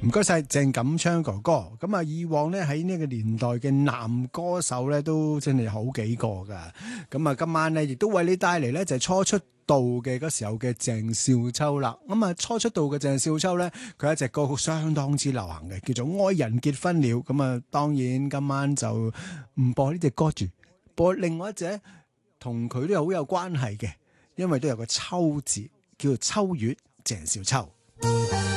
唔該晒鄭錦昌哥哥。咁啊，以往咧喺呢個年代嘅男歌手咧都真係好幾個噶。咁啊，今晚咧亦都為你帶嚟咧就係初出道嘅嗰時候嘅鄭少秋啦。咁啊，初出道嘅鄭少秋咧，佢有一隻歌曲相當之流行嘅，叫做《愛人結婚了》。咁啊，當然今晚就唔播呢隻歌住，播另外一隻同佢都好有關係嘅，因為都有個秋字，叫做秋月鄭少秋。